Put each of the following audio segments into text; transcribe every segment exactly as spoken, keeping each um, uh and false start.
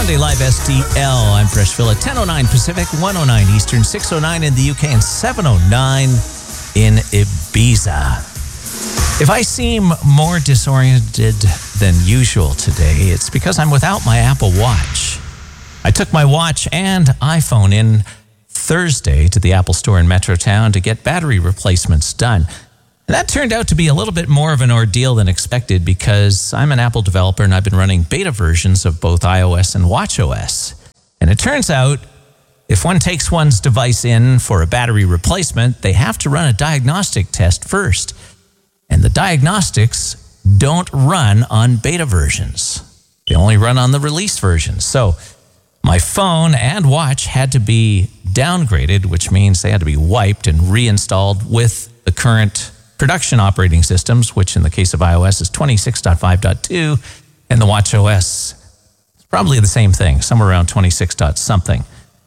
Sunday Live S D L. I'm Freshville at ten oh nine Pacific, one oh nine Eastern, six oh nine in the U K, and seven oh nine in Ibiza. If I seem more disoriented than usual today, it's because I'm without my Apple Watch. I took my watch and iPhone in Thursday to the Apple Store in Metrotown to get battery replacements done. And that turned out to be a little bit more of an ordeal than expected because I'm an Apple developer and I've been running beta versions of both iOS and watchOS. And it turns out if one takes one's device in for a battery replacement, they have to run a diagnostic test first. And the diagnostics don't run on beta versions. They only run on the release versions. So my phone and watch had to be downgraded, which means they had to be wiped and reinstalled with the current production operating systems, which in the case of iOS is twenty-six point five point two, and the watchOS is probably the same thing, somewhere around twenty-six dot something,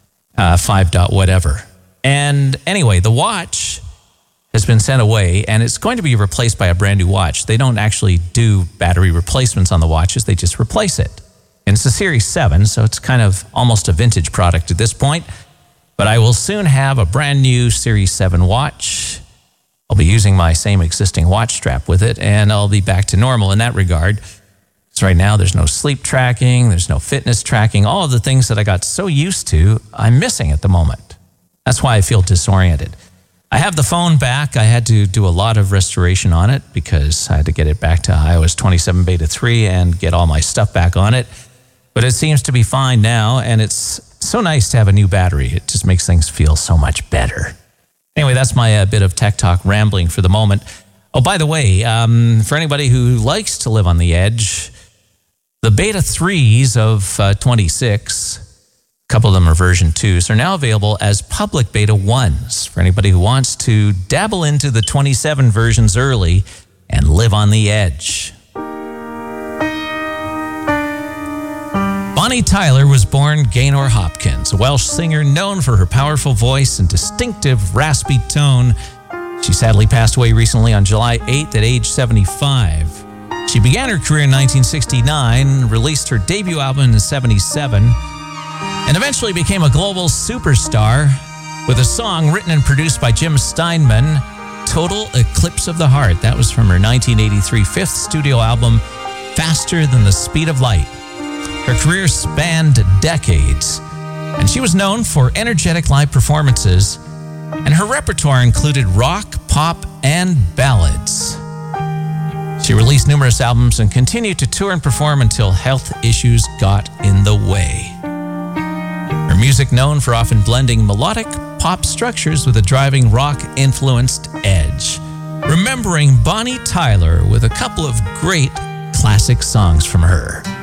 uh, five dot whatever. And anyway, the watch has been sent away, and it's going to be replaced by a brand new watch. They don't actually do battery replacements on the watches, they just replace it. And it's a Series seven, so it's kind of almost a vintage product at this point. But I will soon have a brand new Series seven watch. I'll be using my same existing watch strap with it, and I'll be back to normal in that regard. Because right now there's no sleep tracking, there's no fitness tracking, all of the things that I got so used to, I'm missing at the moment. That's why I feel disoriented. I have the phone back. I had to do a lot of restoration on it because I had to get it back to iOS twenty-seven beta three and get all my stuff back on it. But it seems to be fine now, and it's so nice to have a new battery. It just makes things feel so much better. Anyway, that's my uh, bit of tech talk rambling for the moment. Oh, by the way, um, for anybody who likes to live on the edge, the beta threes of uh, twenty-six, a couple of them are version twos, are now available as public beta ones for anybody who wants to dabble into the twenty-seven versions early and live on the edge. Bonnie Tyler was born Gaynor Hopkins, a Welsh singer known for her powerful voice and distinctive raspy tone. She sadly passed away recently on July eighth at age seventy-five. She began her career in nineteen sixty-nine, released her debut album in seventy-seven, and eventually became a global superstar with a song written and produced by Jim Steinman, Total Eclipse of the Heart. That was from her nineteen eighty-three fifth studio album, Faster Than the Speed of Light. Her career spanned decades, and she was known for energetic live performances, and her repertoire included rock, pop, and ballads. She released numerous albums and continued to tour and perform until health issues got in the way. Her music known for often blending melodic pop structures with a driving rock-influenced edge. Remembering Bonnie Tyler with a couple of great classic songs from her.